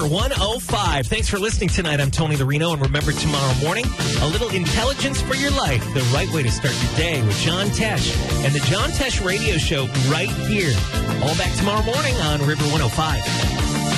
105. Thanks for listening tonight. I'm Tony Larino, and remember tomorrow morning, a little intelligence for your life. The right way to start your day with John Tesh and the John Tesh Radio Show right here. All back tomorrow morning on River 105.